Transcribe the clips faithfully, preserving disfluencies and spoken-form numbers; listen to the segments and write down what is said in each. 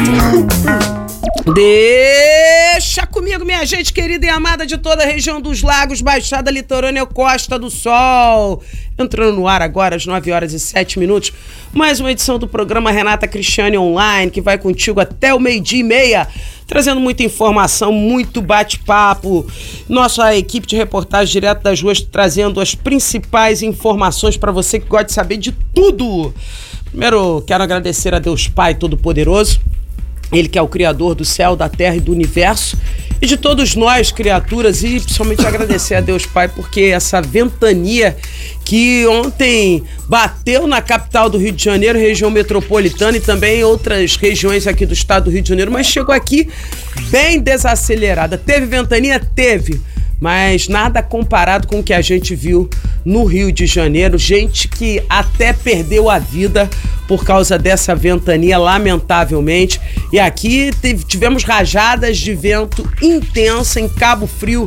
Deixa comigo, minha gente querida e amada de toda a região dos lagos, Baixada Litorânea, Costa do Sol. Entrando no ar agora às nove horas e sete minutos, mais uma edição do programa Renata Cristiane Online, que vai contigo até o meio-dia e meia, trazendo muita informação, muito bate-papo. Nossa equipe de reportagem direto das ruas, trazendo as principais informações para você que gosta de saber de tudo. Primeiro, quero agradecer a Deus Pai Todo-Poderoso, Ele que é o Criador do céu, da terra e do universo, e de todos nós, criaturas, e principalmente agradecer a Deus Pai, porque essa ventania que ontem bateu na capital do Rio de Janeiro, região metropolitana, e também em outras regiões aqui do estado do Rio de Janeiro, mas chegou aqui bem desacelerada. Teve ventania? Teve. Mas nada comparado com o que a gente viu no Rio de Janeiro. Gente que até perdeu a vida por causa dessa ventania, lamentavelmente. E aqui tivemos rajadas de vento intensa em Cabo Frio.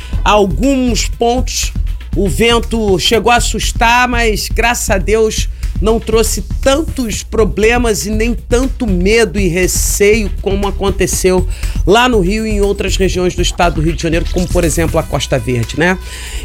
Alguns pontos o vento chegou a assustar, mas graças a Deus não trouxe tantos problemas e nem tanto medo e receio como aconteceu lá no Rio e em outras regiões do estado do Rio de Janeiro, como por exemplo a Costa Verde, né?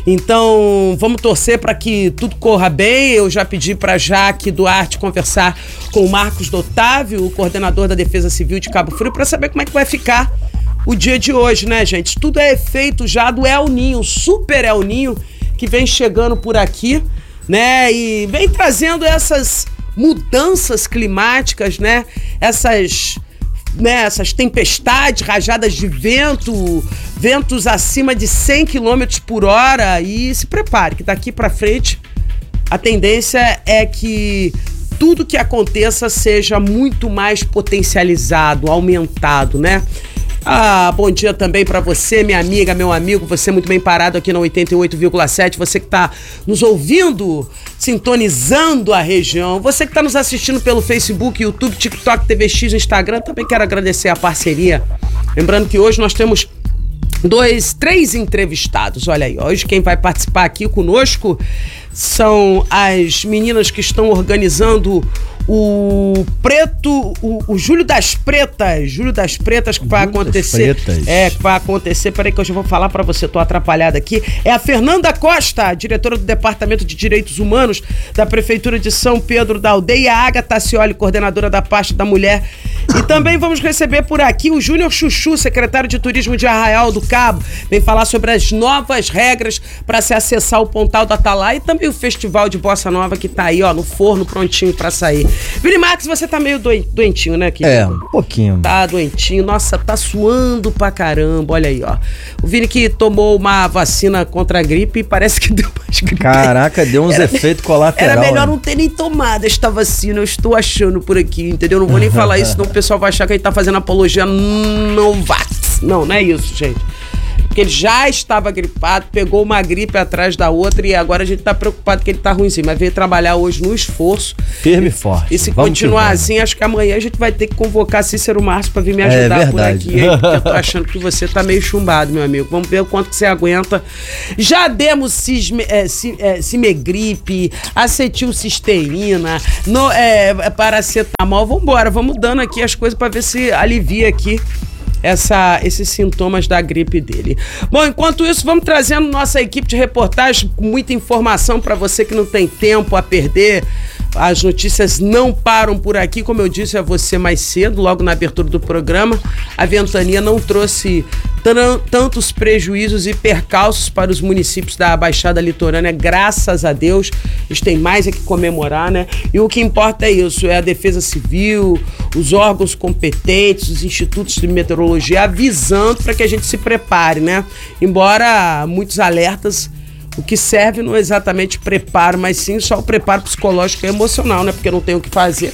Então vamos torcer para que tudo corra bem. Eu já pedi para Jaque Duarte conversar com o Marcos Otávio, o coordenador da Defesa Civil de Cabo Frio, para saber como é que vai ficar o dia de hoje, né, gente? Tudo é efeito já do El Ninho, super El Ninho, que vem chegando por aqui, né, e vem trazendo essas mudanças climáticas, né, essas, né, essas tempestades, rajadas de vento, ventos acima de cem quilômetros por hora, e se prepare que daqui para frente a tendência é que tudo que aconteça seja muito mais potencializado, aumentado, né? Ah, bom dia também para você, minha amiga, meu amigo, você muito bem parado aqui na oitenta e oito vírgula sete, você que está nos ouvindo, sintonizando a região, você que está nos assistindo pelo Facebook, YouTube, TikTok, T V X, Instagram, também quero agradecer a parceria. Lembrando que hoje nós temos dois, três entrevistados, olha aí, hoje quem vai participar aqui conosco são as meninas que estão organizando o Preto, o, o Júlio das Pretas, Júlio das Pretas que vai Júlio acontecer, é, que vai acontecer, peraí que eu já vou falar pra você, tô atrapalhada aqui, é a Fernanda Costa, diretora do Departamento de Direitos Humanos da Prefeitura de São Pedro da Aldeia, a Ágata Tassioli, coordenadora da pasta da mulher, e também vamos receber por aqui o Júnior Chuchu, secretário de Turismo de Arraial do Cabo, vem falar sobre as novas regras para se acessar o Pontal do Atalaia e também o Festival de Bossa Nova que tá aí, ó, no forno, prontinho pra sair. Vini Marques, você tá meio doentinho, né, querido? É, um pouquinho. Tá doentinho, nossa, tá suando pra caramba, olha aí, ó. O Vini que tomou uma vacina contra a gripe e parece que deu mais gripe. Caraca, deu uns efeitos colaterais. Era melhor né? não ter nem tomado esta vacina, eu estou achando por aqui, entendeu? Não vou nem falar isso, senão o pessoal vai achar que ele tá fazendo apologia não vax. Não, não é isso, gente. Porque ele já estava gripado, pegou uma gripe atrás da outra e agora a gente tá preocupado que ele tá ruimzinho, mas veio trabalhar hoje no esforço. Firme e forte. E se vamos continuar assim, acho que amanhã a gente vai ter que convocar Cícero Márcio pra vir me ajudar é por aqui, hein? Porque eu tô achando que você tá meio chumbado, meu amigo. Vamos ver o quanto que você aguenta. Já demos cisme, é, é, Cimegripe, acetilcisteína, no, é, paracetamol. Vambora, vamos dando aqui as coisas pra ver se alivia aqui Essa, esses sintomas da gripe dele. Bom, enquanto isso, vamos trazendo nossa equipe de reportagem com muita informação para você que não tem tempo a perder. As notícias não param por aqui, como eu disse a você mais cedo, logo na abertura do programa. A ventania não trouxe tran- tantos prejuízos e percalços para os municípios da Baixada Litorânea, graças a Deus. Eles têm mais é que comemorar, né? E o que importa é isso, é a Defesa Civil, os órgãos competentes, os institutos de meteorologia avisando para que a gente se prepare, né? Embora muitos alertas, o que serve não é exatamente preparo, mas sim só o preparo psicológico e emocional, né? Porque não tem o que fazer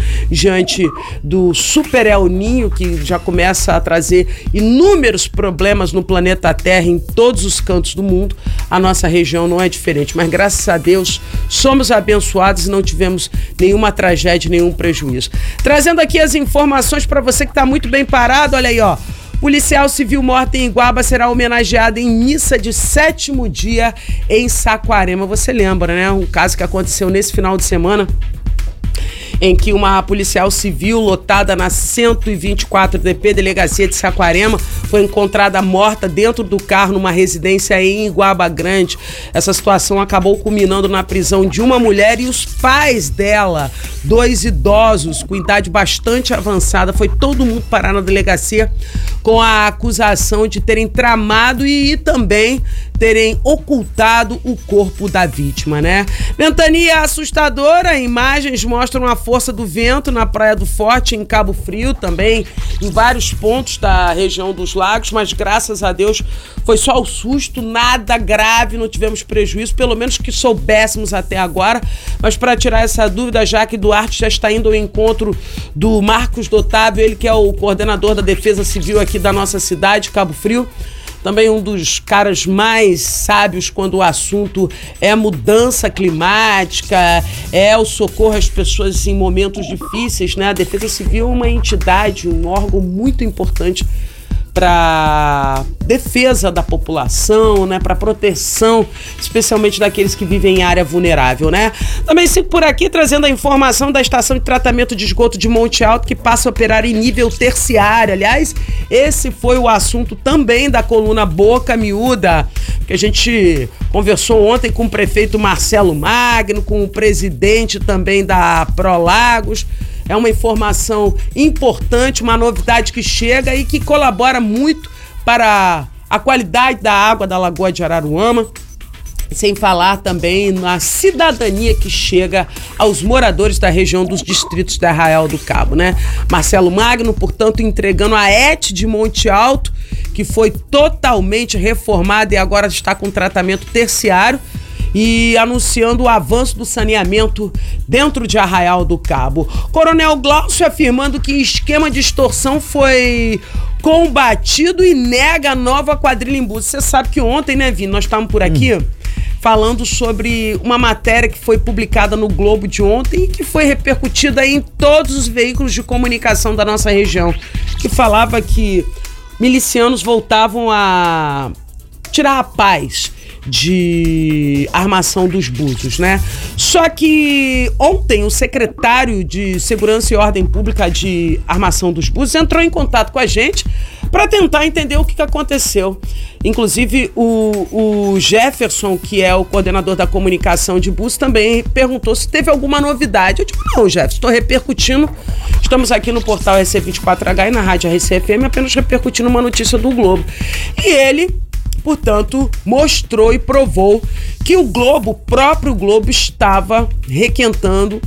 diante do super El Ninho, que já começa a trazer inúmeros problemas no planeta Terra, em todos os cantos do mundo. A nossa região não é diferente, mas graças a Deus somos abençoados e não tivemos nenhuma tragédia, nenhum prejuízo. Trazendo aqui as informações para você que está muito bem parado, olha aí, ó. Policial civil morta em Iguaba será homenageado em missa de sétimo dia em Saquarema. Você lembra, né? Um caso que aconteceu nesse final de semana em que uma policial civil lotada na cento e vinte e quatro D P, Delegacia de Saquarema, foi encontrada morta dentro do carro numa residência em Iguaba Grande. Essa situação acabou culminando na prisão de uma mulher e os pais dela, dois idosos com idade bastante avançada. Foi todo mundo parar na delegacia com a acusação de terem tramado e, e também terem ocultado o corpo da vítima, né? Ventania assustadora, imagens mostram a força do vento na Praia do Forte, em Cabo Frio, também em vários pontos da região dos lagos, mas graças a Deus foi só o susto, nada grave, não tivemos prejuízo, pelo menos que soubéssemos até agora. Mas para tirar essa dúvida, Jaque Duarte já está indo ao encontro do Marcos Dotávio, ele que é o coordenador da Defesa Civil aqui da nossa cidade, Cabo Frio. Também um dos caras mais sábios quando o assunto é mudança climática, é o socorro às pessoas em momentos difíceis, né? A Defesa Civil é uma entidade, um órgão muito importante para defesa da população, né, para proteção, especialmente daqueles que vivem em área vulnerável, né? Também sigo por aqui trazendo a informação da estação de tratamento de esgoto de Monte Alto, que passa a operar em nível terciário. Aliás, esse foi o assunto também da coluna Boca Miúda, que a gente conversou ontem com o prefeito Marcelo Magno, com o presidente também da Prolagos. É uma informação importante, uma novidade que chega e que colabora muito para a qualidade da água da Lagoa de Araruama, sem falar também na cidadania que chega aos moradores da região dos distritos de Arraial do Cabo, né? Marcelo Magno, portanto, entregando a E T de Monte Alto, que foi totalmente reformada e agora está com tratamento terciário, e anunciando o avanço do saneamento dentro de Arraial do Cabo. Coronel Glaucio afirmando que esquema de extorsão foi combatido e nega a nova quadrilha em Búzios. Você sabe que ontem, né, Vini, nós estávamos por aqui hum. falando sobre uma matéria que foi publicada no Globo de ontem e que foi repercutida em todos os veículos de comunicação da nossa região, que falava que milicianos voltavam a tirar a paz de armação dos Búzios, né? Só que ontem o secretário de Segurança e Ordem Pública de Armação dos Búzios entrou em contato com a gente para tentar entender o que, que aconteceu. Inclusive o, o Jefferson, que é o coordenador da comunicação de Búzios, também perguntou se teve alguma novidade. Eu digo, não, Jefferson, estou repercutindo. Estamos aqui no portal R C vinte e quatro H e na rádio R C F M apenas repercutindo uma notícia do Globo. E ele, portanto, mostrou e provou que o Globo, o próprio Globo, estava requentando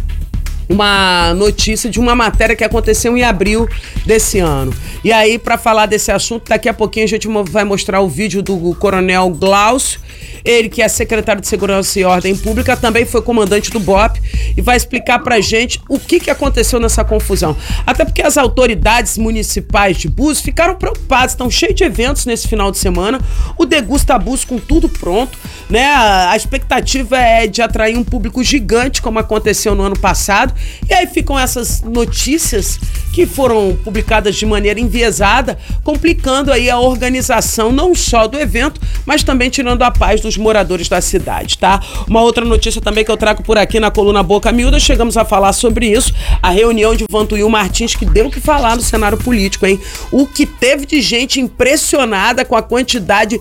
uma notícia de uma matéria que aconteceu em abril desse ano. E aí, para falar desse assunto, daqui a pouquinho a gente vai mostrar o vídeo do Coronel Glaucio, ele que é secretário de Segurança e Ordem Pública, também foi comandante do B O P e vai explicar pra gente o que, que aconteceu nessa confusão. Até porque as autoridades municipais de Búzios ficaram preocupadas, estão cheios de eventos nesse final de semana, o Degusta Búzios com tudo pronto, né? A, a expectativa é de atrair um público gigante, como aconteceu no ano passado, e aí ficam essas notícias que foram publicadas de maneira enviesada, complicando aí a organização não só do evento, mas também tirando a paz dos moradores da cidade, tá? Uma outra notícia também que eu trago por aqui na coluna Boca Miúda, chegamos a falar sobre isso, a reunião de Vantuil Martins, que deu o que falar no cenário político, hein? O que teve de gente impressionada com a quantidade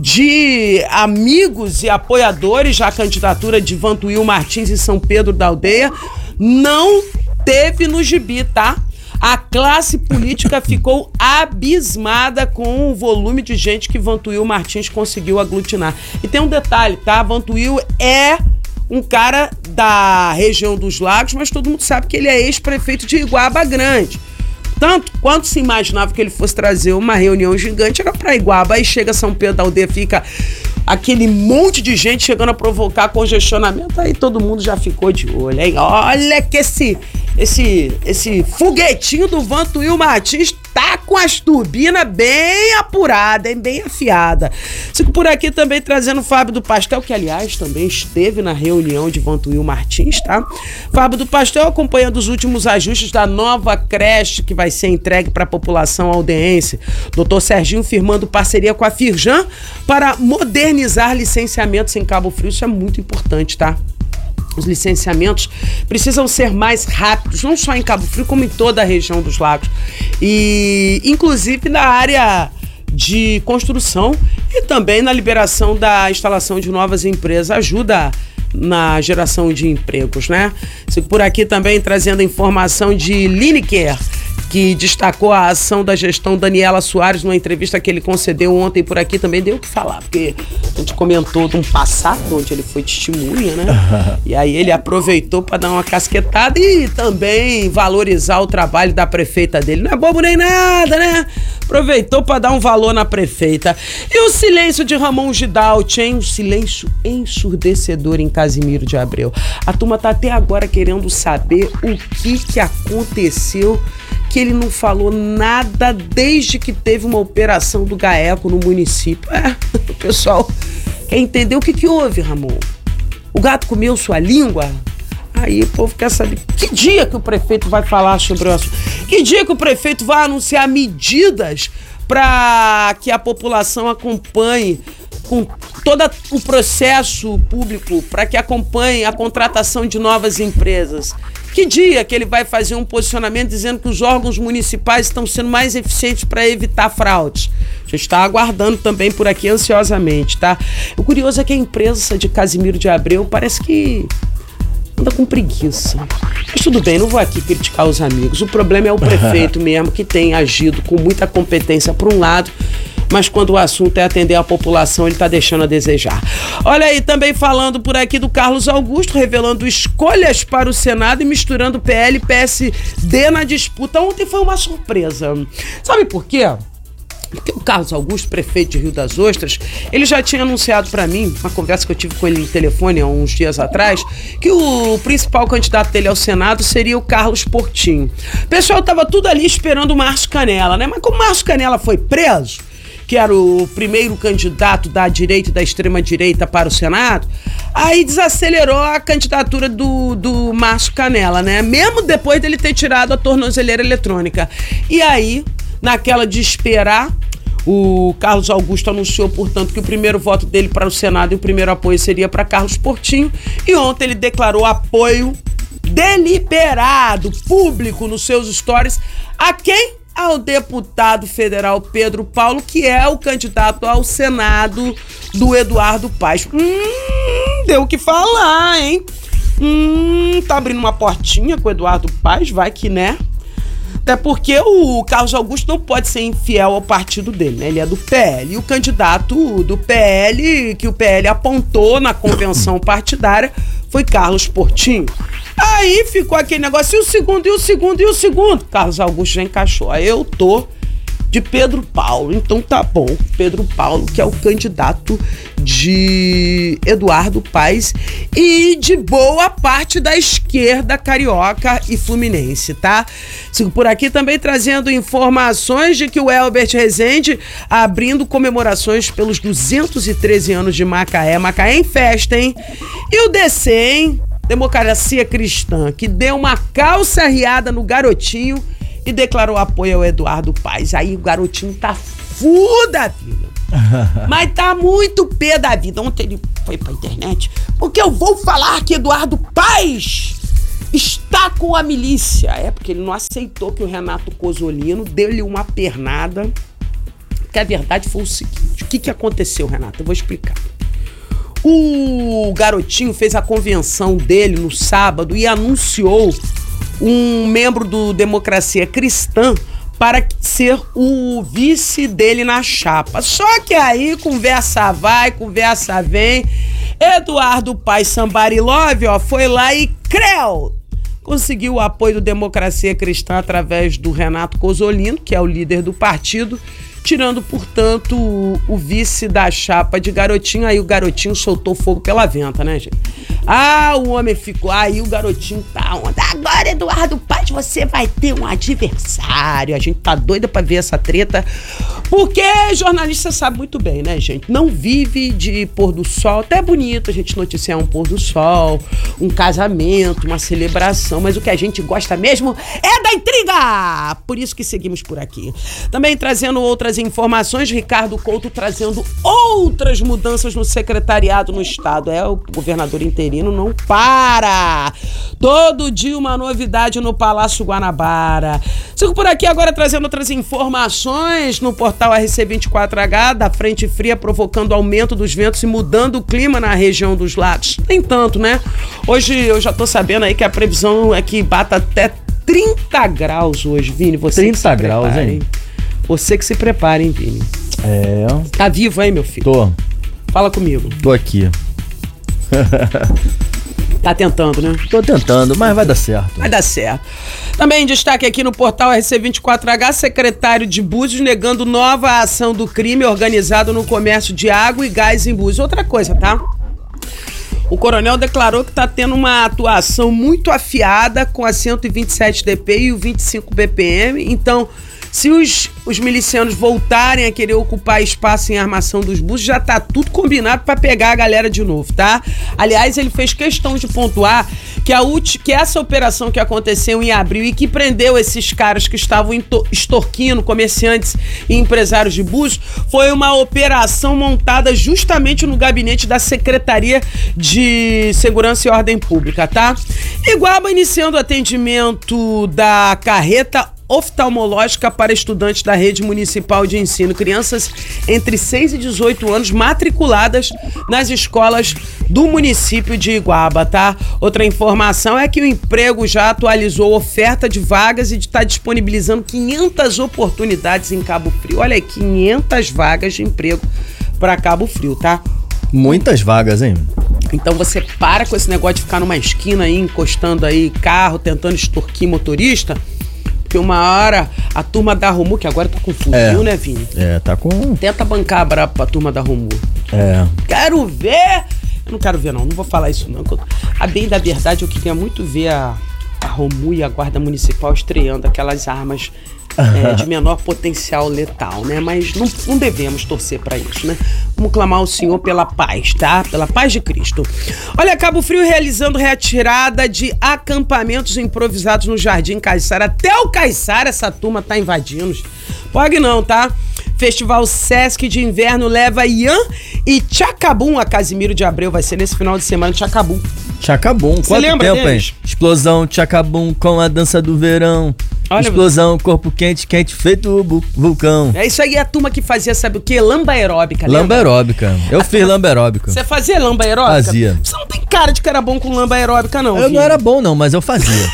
de amigos e apoiadores da candidatura de Vantuil Martins em São Pedro da Aldeia, não teve no gibi, tá? A classe política ficou abismada com o volume de gente que Vantuil Martins conseguiu aglutinar. E tem um detalhe, tá? Vantuil é um cara da região dos Lagos, mas todo mundo sabe que ele é ex-prefeito de Iguaba Grande. Tanto quanto se imaginava que ele fosse trazer uma reunião gigante, era para Iguaba. Aí chega São Pedro da Aldeia, fica aquele monte de gente chegando a provocar congestionamento, aí todo mundo já ficou de olho, hein? Olha que esse, esse, esse foguetinho do Vantuil Martins tá com as turbinas bem apuradas, hein? Bem afiada. Fico por aqui também trazendo o Fábio do Pastel, que aliás também esteve na reunião de Vantuil Martins, tá? Fábio do Pastel acompanhando os últimos ajustes da nova creche que vai ser entregue para a população aldeense. Doutor Serginho firmando parceria com a Firjan para modernizar licenciamentos em Cabo Frio, isso é muito importante, tá? Os licenciamentos precisam ser mais rápidos, não só em Cabo Frio, como em toda a região dos lagos. E, inclusive, na área de construção e também na liberação da instalação de novas empresas. Ajuda na geração de empregos, né? Por aqui também trazendo informação de Lineker, que destacou a ação da gestão Daniela Soares numa entrevista que ele concedeu ontem por aqui. Também deu o que falar, porque a gente comentou de um passado onde ele foi testemunha, né? E aí ele aproveitou para dar uma casquetada e também valorizar o trabalho da prefeita dele. Não é bobo nem nada, né? Aproveitou para dar um valor na prefeita. E o silêncio de Ramon Gidalt, hein? Um silêncio ensurdecedor em Casimiro de Abreu. A turma tá até agora querendo saber o que que aconteceu, que ele não falou nada desde que teve uma operação do GAECO no município. É, o pessoal quer entender o que que houve, Ramon. O gato comeu sua língua? Aí o povo quer saber que dia que o prefeito vai falar sobre o assunto. Que dia que o prefeito vai anunciar medidas para que a população acompanhe com todo o processo público, para que acompanhe a contratação de novas empresas. Que dia que ele vai fazer um posicionamento dizendo que os órgãos municipais estão sendo mais eficientes para evitar fraudes? A gente está aguardando também por aqui ansiosamente, tá? O curioso é que a imprensa de Casimiro de Abreu parece que anda com preguiça. Mas tudo bem, não vou aqui criticar os amigos. O problema é o prefeito mesmo, que tem agido com muita competência por um lado, mas quando o assunto é atender a população, ele está deixando a desejar. Olha aí, também falando por aqui do Carlos Augusto, revelando escolhas para o Senado e misturando P L e P S D na disputa. Ontem foi uma surpresa. Sabe por quê? Porque o Carlos Augusto, prefeito de Rio das Ostras, ele já tinha anunciado para mim, uma conversa que eu tive com ele no telefone há uns dias atrás, que o principal candidato dele ao Senado seria o Carlos Portinho. O pessoal estava tudo ali esperando o Márcio Canela, né? Mas como o Márcio Canela foi preso, que era o primeiro candidato da direita e da extrema-direita para o Senado, aí desacelerou a candidatura do, do Márcio Canela, né? Mesmo depois dele ter tirado a tornozeleira eletrônica. E aí, naquela de esperar, o Carlos Augusto anunciou, portanto, que o primeiro voto dele para o Senado e o primeiro apoio seria para Carlos Portinho. E ontem ele declarou apoio deliberado, público, nos seus stories. A quem? Ao deputado federal Pedro Paulo, que é o candidato ao Senado do Eduardo Paes. Hum, deu o que falar, hein? Hum, tá abrindo uma portinha com o Eduardo Paes, vai que, né? Até porque o Carlos Augusto não pode ser infiel ao partido dele, né? Ele é do P L. E o candidato do P L, que o P L apontou na convenção partidária, foi Carlos Portinho. Aí ficou aquele negócio, e o segundo, e o segundo, e o segundo. Carlos Augusto já encaixou. Aí eu tô de Pedro Paulo. Então tá bom. Pedro Paulo, que é o candidato de Eduardo Paes e de boa parte da esquerda carioca e fluminense, tá? Sigo por aqui também trazendo informações de que o Elbert Rezende abrindo comemorações pelos duzentos e treze anos de Macaé. Macaé em festa, hein? E o D C, hein? Democracia Cristã, que deu uma calça riada no garotinho e declarou apoio ao Eduardo Paes. Aí o garotinho tá fu da vida. Mas tá muito pé da vida. Ontem ele foi pra internet, porque eu vou falar que Eduardo Paes está com a milícia. É porque ele não aceitou que o Renato Cozzolino deu-lhe uma pernada. Porque a verdade foi o seguinte: o que que aconteceu, Renato? Eu vou explicar. O garotinho fez a convenção dele no sábado e anunciou um membro do Democracia Cristã para ser o vice dele na chapa. Só que aí, conversa vai, conversa vem, Eduardo Paes Somebody Love, ó, foi lá e creu! Conseguiu o apoio do Democracia Cristã através do Renato Cozzolino, que é o líder do partido, tirando, portanto, o, o vice da chapa de garotinho. Aí o garotinho soltou fogo pela venta, né, gente? Ah, o homem ficou, aí o garotinho tá onde? Agora, Eduardo Paes, você vai ter um adversário. A gente tá doida pra ver essa treta, porque jornalista sabe muito bem, né, gente? Não vive de pôr do sol. Até é bonito a gente noticiar um pôr do sol, um casamento, uma celebração, mas o que a gente gosta mesmo é da intriga! Por isso que seguimos por aqui. Também trazendo outras outras informações, Ricardo Couto trazendo outras mudanças no secretariado no estado. É, o governador interino não para. Todo dia uma novidade no Palácio Guanabara. Sigo por aqui agora trazendo outras informações no portal R C vinte e quatro H, da frente fria provocando aumento dos ventos e mudando o clima na região dos lagos. Nem tanto, né? Hoje eu já tô sabendo aí que a previsão é que bata até trinta graus hoje, Vini. Você trinta graus, prepare, hein? Você que se prepare, hein, Vini? É. Tá vivo aí, meu filho? Tô. Fala comigo. Tô aqui. Tá tentando, né? Tô tentando, mas vai dar certo. Vai dar certo. Também destaque aqui no portal R C vinte e quatro H, secretário de Búzios negando nova ação do crime organizado no comércio de água e gás em Búzios. Outra coisa, tá? O coronel declarou que está tendo uma atuação muito afiada com a cento e vinte e sete D P e o vinte e cinco B P M. Então, se os, os milicianos voltarem a querer ocupar espaço em armação dos Búzios, já tá tudo combinado para pegar a galera de novo, tá? Aliás, ele fez questão de pontuar que, a ulti, que essa operação que aconteceu em abril e que prendeu esses caras que estavam extorquindo comerciantes e empresários de Búzios foi uma operação montada justamente no gabinete da Secretaria de Segurança e Ordem Pública, tá? Iguaba iniciando o atendimento da carreta oftalmológica para estudantes da rede municipal de ensino, crianças entre seis e dezoito anos matriculadas nas escolas do município de Iguaba, tá? Outra informação é que o emprego já atualizou a oferta de vagas e está disponibilizando quinhentas oportunidades em Cabo Frio. Olha aí, quinhentas vagas de emprego para Cabo Frio, tá? Muitas vagas, hein? Então você para com esse negócio de ficar numa esquina aí, encostando aí carro, tentando extorquir motorista. Porque uma hora a turma da Romu, que agora tá com fuzil, é, né, Vini? É, tá com... Tenta bancar brabo pra turma da Romu. É. Quero ver! Eu não quero ver, não. Não vou falar isso, não. A bem da verdade, eu queria muito ver a, a Romu e a Guarda Municipal estreando aquelas armas é, de menor potencial letal, né? Mas não, não devemos torcer pra isso, né? Vamos clamar ao Senhor pela paz, tá? Pela paz de Cristo. Olha, Cabo Frio realizando retirada de acampamentos improvisados no Jardim Caiçara. Até o Caiçara essa turma tá invadindo. Pode não, tá? Festival Sesc de Inverno leva Ian e Tchacabum a Casimiro de Abreu. Vai ser nesse final de semana, Tchacabum. Tchacabum, quanto lembra tempo, deles? hein? Explosão, Tchacabum com a dança do verão. Olha, explosão, corpo quente, quente feito bu- vulcão. É isso aí, a turma que fazia, sabe o quê? Lamba aeróbica, lembra? Lamba aeróbica. Eu a fiz lamba aeróbica. Você fazia lamba aeróbica? Fazia. Você não tem cara de que era bom com lamba aeróbica, não. Eu filho. não era bom, não, mas eu fazia.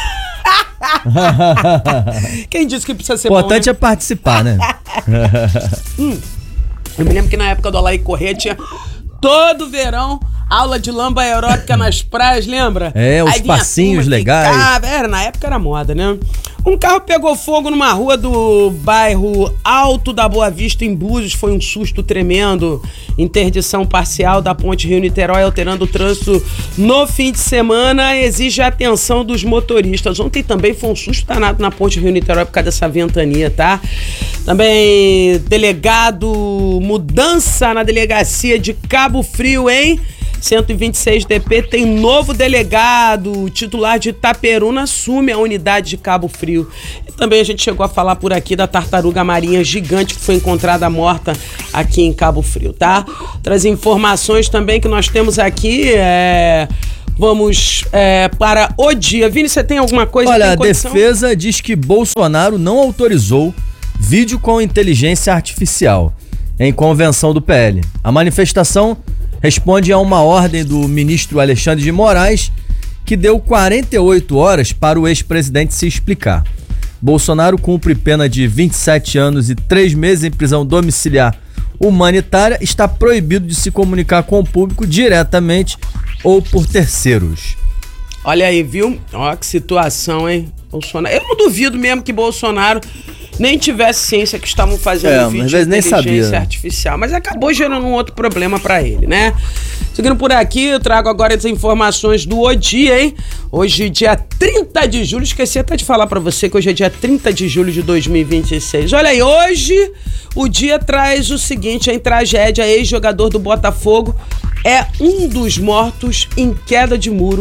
Quem disse que precisa ser bom? O importante bom, é participar, né? hum, eu me lembro que na época do Alaí Corrêa tinha todo verão aula de lamba aeróbica nas praias, lembra? É, os passinhos legais. Ficava, era, na época era moda, né? Um carro pegou fogo numa rua do bairro Alto da Boa Vista, em Búzios. Foi um susto tremendo. Interdição parcial da ponte Rio-Niterói, alterando o trânsito no fim de semana, exige a atenção dos motoristas. Ontem também foi um susto danado na ponte Rio-Niterói por causa dessa ventania, tá? Também delegado, mudança na delegacia de Cabo Frio, hein? cento e vinte e seis D P tem novo delegado, o titular de Itaperuna assume a unidade de Cabo Frio. E também a gente chegou a falar por aqui da tartaruga marinha gigante que foi encontrada morta aqui em Cabo Frio, tá? Outras informações também que nós temos aqui é... Vamos é, para o dia. Vini, você tem alguma coisa? Olha, a defesa diz que Bolsonaro não autorizou vídeo com inteligência artificial em convenção do P L. A manifestação responde a uma ordem do ministro Alexandre de Moraes, que deu quarenta e oito horas para o ex-presidente se explicar. Bolsonaro cumpre pena de vinte e sete anos e três meses em prisão domiciliar humanitária, está proibido de se comunicar com o público diretamente ou por terceiros. Olha aí, viu? Ó, que situação, hein? Bolsonaro. Eu não duvido mesmo que Bolsonaro nem tivesse ciência que estavam fazendo é, um vídeo às de vezes nem inteligência sabia. artificial, mas acabou gerando um outro problema pra ele, né? Seguindo por aqui, eu trago agora as informações do O Dia, hein? Hoje, dia trinta de julho, esqueci até de falar pra você que hoje é dia trinta de julho de dois mil e vinte e seis. Olha aí, hoje o dia traz o seguinte, em tragédia, ex-jogador do Botafogo é um dos mortos em queda de muro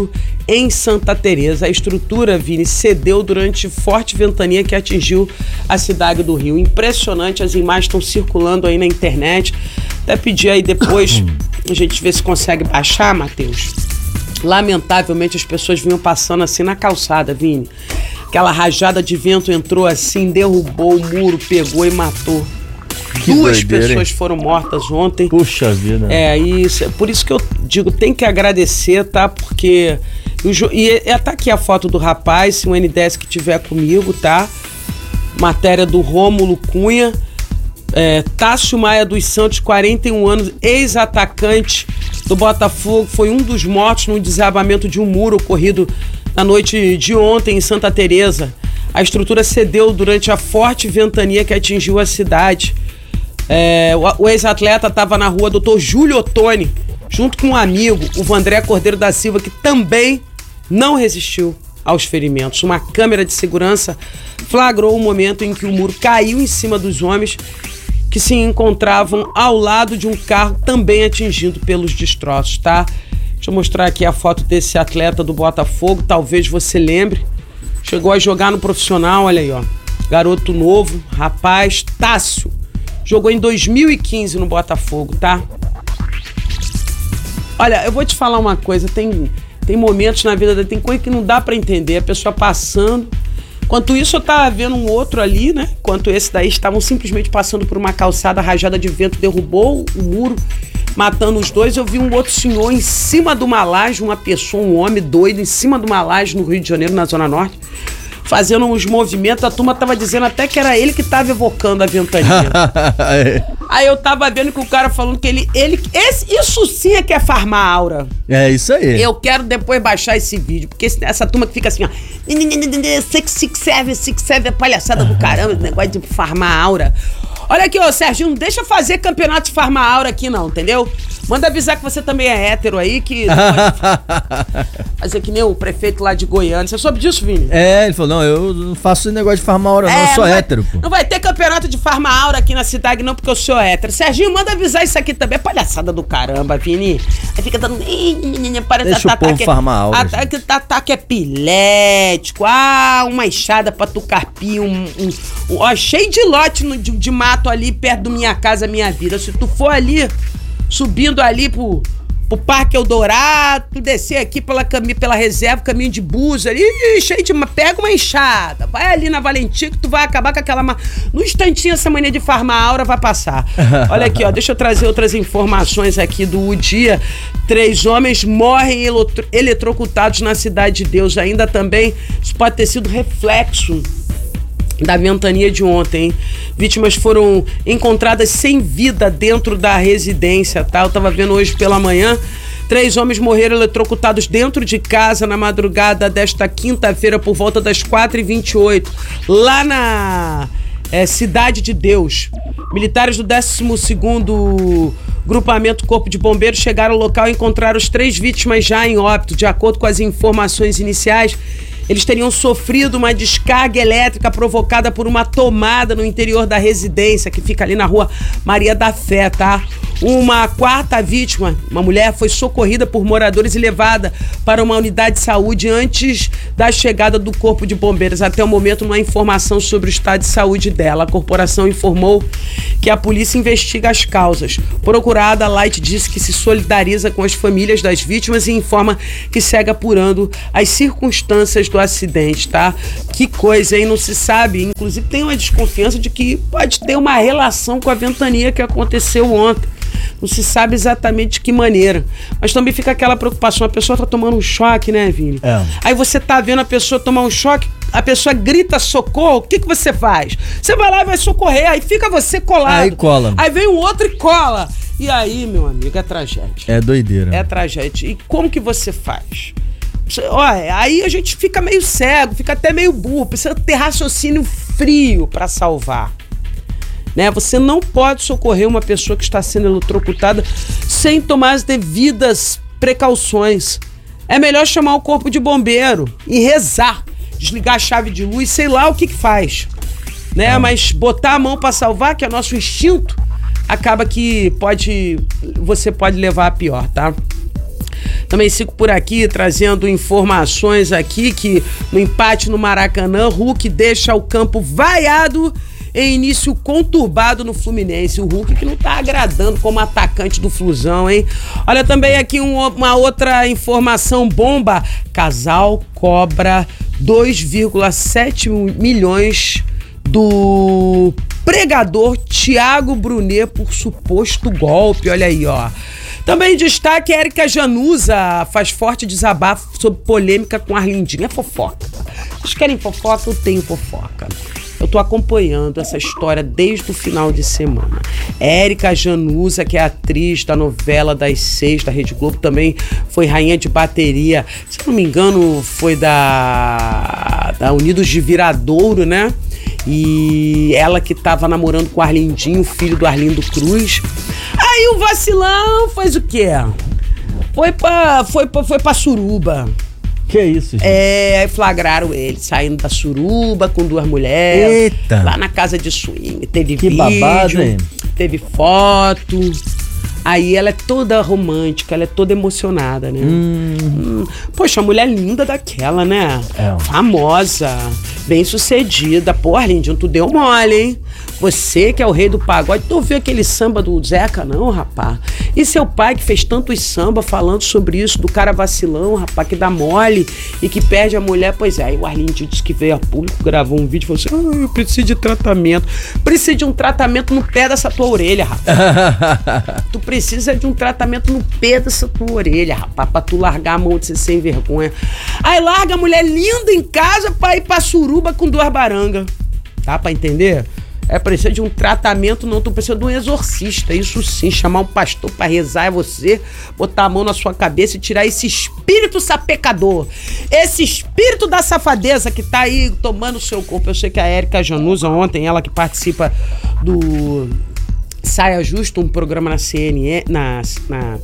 em Santa Teresa. A estrutura, Vini, cedeu durante forte ventania que atingiu a cidade do Rio. Impressionante, as imagens estão circulando aí na internet. Até pedir aí depois, a gente ver se consegue baixar, Matheus. Lamentavelmente as pessoas vinham passando assim na calçada, Vini. Aquela rajada de vento entrou assim, derrubou o muro, pegou e matou. Que Duas doideira, pessoas hein? Foram mortas ontem. Puxa vida. É, isso, por isso que eu digo, tem que agradecer, tá? Porque... E tá aqui a foto do rapaz, se o N dez que tiver comigo, tá? Matéria do Rômulo Cunha. É, Tássio Maia dos Santos, quarenta e um anos, ex-atacante do Botafogo, foi um dos mortos no desabamento de um muro ocorrido na noite de ontem em Santa Teresa. A estrutura cedeu durante a forte ventania que atingiu a cidade. É, o, o ex-atleta estava na rua doutor Júlio Ottoni, junto com um amigo, o Vandré Cordeiro da Silva, que também não resistiu aos ferimentos. Uma câmera de segurança flagrou o momento em que o muro caiu em cima dos homens que se encontravam ao lado de um carro também atingido pelos destroços, tá? Deixa eu mostrar aqui a foto desse atleta do Botafogo, talvez você lembre. Chegou a jogar no profissional, olha aí, ó. Garoto novo, rapaz, Tássio. Jogou em dois mil e quinze no Botafogo, tá? Olha, eu vou te falar uma coisa, tem, tem momentos na vida, tem coisa que não dá pra entender, a pessoa passando. Enquanto isso, eu tava vendo um outro ali, né? Enquanto esse daí estavam simplesmente passando por uma calçada, rajada de vento derrubou o muro, matando os dois. Eu vi um outro senhor em cima de uma laje, uma pessoa, um homem doido, em cima de uma laje no Rio de Janeiro, na Zona Norte, fazendo uns movimentos. A turma tava dizendo até que era ele que tava evocando a ventania. Aí eu tava vendo que o cara falando que ele... ele esse, isso sim é que é farmar aura. É isso aí. Eu quero depois baixar esse vídeo, porque esse, essa turma que fica assim, ó... Six serve, six serve, é palhaçada do caramba, esse negócio de farmar aura. Olha aqui, ô Serginho, não deixa fazer campeonato de farmar aura aqui não, entendeu? Manda avisar que você também é hétero aí, que não pode fazer que nem o prefeito lá de Goiânia. Você soube disso, Vini? É, ele falou, não, eu não faço esse negócio de farmar aura não, é, eu sou não hétero, vai, pô. Não vai ter campeonato de farmar aura aqui na cidade não, porque eu sou hétero. Serginho, manda avisar isso aqui também, é palhaçada do caramba, Vini. Aí fica dando... Parece Deixa o povo farmar aura. Ataque, ataque epilético, ah, uma enxada pra tu carpir, um, um, um, ó, cheio de lote no, de, de mato ali perto da minha casa, minha vida. Se tu for ali... subindo ali pro, pro Parque Eldorado, tu descer aqui pela, pela reserva, caminho de Búzios ali, cheio de... Pega uma enxada, vai ali na Valentia que tu vai acabar com aquela... No instantinho essa mania de farmar aura vai passar. Olha aqui, ó, deixa eu trazer outras informações aqui do dia. Três homens morrem eletro, eletrocutados na Cidade de Deus. Ainda também, isso pode ter sido reflexo da ventania de ontem, hein? Vítimas foram encontradas sem vida dentro da residência, tá? Eu tava vendo hoje pela manhã, três homens morreram eletrocutados dentro de casa na madrugada desta quinta-feira por volta das quatro e vinte e oito, lá na é, Cidade de Deus. Militares do décimo segundo Grupamento Corpo de Bombeiros chegaram ao local e encontraram as três vítimas já em óbito. De acordo com as informações iniciais, eles teriam sofrido uma descarga elétrica provocada por uma tomada no interior da residência, que fica ali na rua Maria da Fé, tá? Uma quarta vítima, uma mulher, foi socorrida por moradores e levada para uma unidade de saúde antes da chegada do Corpo de Bombeiros. Até o momento, não há informação sobre o estado de saúde dela. A corporação informou que a polícia investiga as causas. Procurada, a Light disse que se solidariza com as famílias das vítimas e informa que segue apurando as circunstâncias do acidente, tá? Que coisa, hein? Não se sabe. Inclusive, tem uma desconfiança de que pode ter uma relação com a ventania que aconteceu ontem. Não se sabe exatamente de que maneira. Mas também fica aquela preocupação. A pessoa tá tomando um choque, né, Vini? É. Aí você tá vendo a pessoa tomar um choque, a pessoa grita socorro, o que que você faz? Você vai lá e vai socorrer, aí fica você colado. Aí cola. Aí vem o outro e cola. E aí, meu amigo, é tragédia. É doideira. É tragédia. E como que você faz? Olha, aí a gente fica meio cego, fica até meio burro. Precisa ter raciocínio frio pra salvar. Né? Você não pode socorrer uma pessoa que está sendo eletrocutada sem tomar as devidas precauções. É melhor chamar o corpo de bombeiro e rezar, desligar a chave de luz, sei lá o que que faz, né? Ah. Mas botar a mão para salvar, que é nosso instinto, acaba que pode, você pode levar a pior, tá? Também sigo por aqui trazendo informações aqui que no empate no Maracanã, Hulk deixa o campo vaiado em início conturbado no Fluminense. O Hulk que não tá agradando como atacante do Flusão, hein? Olha também aqui um, uma outra informação bomba. Casal cobra dois vírgula sete milhões do pregador Thiago Brunet por suposto golpe. Olha aí, ó. Também destaque, Érica Januza faz forte desabafo sobre polêmica com Arlindinho. É fofoca. Vocês querem fofoca? Eu tenho fofoca. Eu tô acompanhando essa história desde o final de semana. Érica Januza, que é atriz da novela das seis da Rede Globo, também foi rainha de bateria. Se não me engano, foi da, da Unidos de Viradouro, né? E ela que tava namorando com o Arlindinho, filho do Arlindo Cruz. Aí o vacilão faz o quê? Foi pra, foi pra, foi pra suruba. Que isso, gente? É, aí flagraram ele saindo da suruba com duas mulheres. Eita! Lá na casa de swing. Teve que vídeo, babado, hein? Teve foto. Aí ela é toda romântica, ela é toda emocionada, né? Hum. Hum. Poxa, mulher linda daquela, né? É. Famosa, bem sucedida. Pô, Arlindinho, tu deu mole, hein? Você que é o rei do pagode, tu ouviu aquele samba do Zeca, não, rapá? E seu pai que fez tantos samba falando sobre isso, do cara vacilão, rapá, que dá mole e que perde a mulher. Pois é, aí o Arlindinho disse que veio a público, gravou um vídeo e falou assim, ah, eu preciso de tratamento. Precisa de um tratamento no pé dessa tua orelha, rapá. Tu precisa de um tratamento no pé dessa tua orelha, rapá, pra tu largar a mão de ser sem vergonha. Aí larga a mulher linda em casa pra ir pra suruba com duas barangas. Tá pra entender? É, precisa de um tratamento, não, tu precisa de um exorcista, isso sim, chamar um pastor pra rezar é você, botar a mão na sua cabeça e tirar esse espírito sapecador, esse espírito da safadeza que tá aí tomando o seu corpo. Eu sei que a Érica Januza ontem, ela que participa do Saia Justa, um programa na C N E, na, na,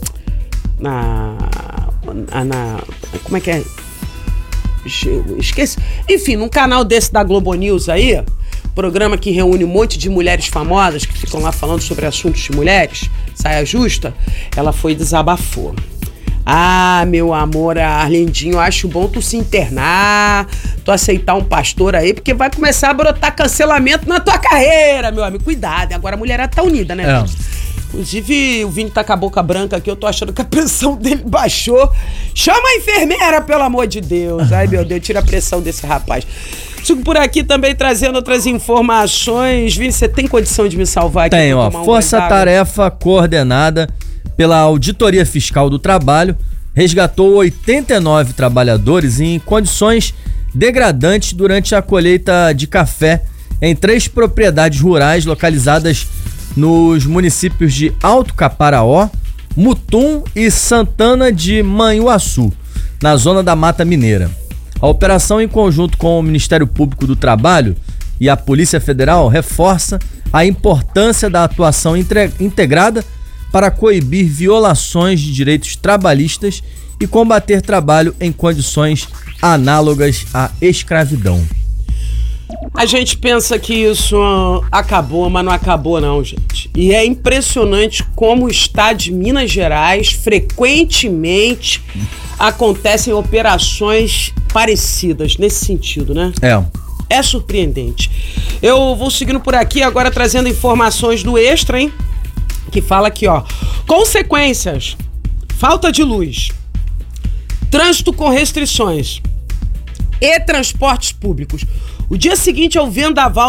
na, na como é que é? Esqueci. Enfim, num canal desse da Globo News aí, programa que reúne um monte de mulheres famosas que ficam lá falando sobre assuntos de mulheres, Saia Justa, ela foi e desabafou. Ah, meu amor, Arlindinho, acho bom tu se internar, tu aceitar um pastor aí, porque vai começar a brotar cancelamento na tua carreira, meu amigo. Cuidado, agora a mulherada tá unida, né? É. Inclusive, o Vini tá com a boca branca aqui, eu tô achando que a pressão dele baixou. Chama a enfermeira, pelo amor de Deus. Ai, meu Deus, tira a pressão desse rapaz. Sigo por aqui também trazendo outras informações. Vini, você tem condição de me salvar aqui? Tem, ó. Força-tarefa coordenada pela Auditoria Fiscal do Trabalho resgatou oitenta e nove trabalhadores em condições degradantes durante a colheita de café em três propriedades rurais localizadas nos municípios de Alto Caparaó, Mutum e Santana de Manhuaçu, na zona da Mata Mineira. A operação, em conjunto com o Ministério Público do Trabalho e a Polícia Federal, reforça a importância da atuação integrada para coibir violações de direitos trabalhistas e combater trabalho em condições análogas à escravidão. A gente pensa que isso acabou, mas não acabou não, gente. E é impressionante como o estado de Minas Gerais frequentemente acontecem operações parecidas nesse sentido, né? É. É surpreendente. Eu vou seguindo por aqui agora trazendo informações do Extra, hein? Que fala aqui, ó. Consequências. Falta de luz. Trânsito com restrições. E transportes públicos. O dia seguinte ao vendaval